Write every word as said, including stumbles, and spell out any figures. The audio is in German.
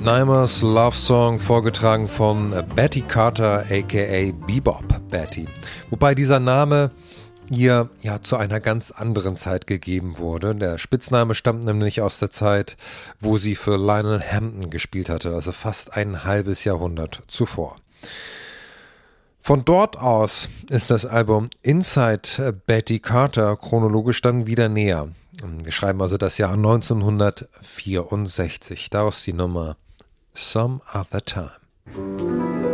Nymers Love Song, vorgetragen von Betty Carter aka Bebop Betty. Wobei dieser Name ihr ja zu einer ganz anderen Zeit gegeben wurde. Der Spitzname stammt nämlich aus der Zeit, wo sie für Lionel Hampton gespielt hatte, also fast ein halbes Jahrhundert zuvor. Von dort aus ist das Album Inside Betty Carter chronologisch dann wieder näher. Wir schreiben also das Jahr neunzehnhundertvierundsechzig. Daraus die Nummer Some Other Time.